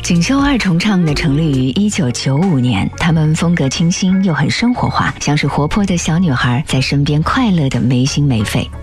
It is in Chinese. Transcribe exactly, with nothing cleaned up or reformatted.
锦绣二重唱呢成立于一九九五年，他们风格清新又很生活化，像是活泼的小女孩在身边快乐的没心没肺。